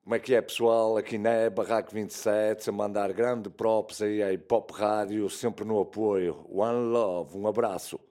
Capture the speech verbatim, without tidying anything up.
Como é que é, pessoal? Aqui na é Barraco vinte e sete, a mandar grande props aí à Hip Hop Rádio, sempre no apoio. One Love, um abraço.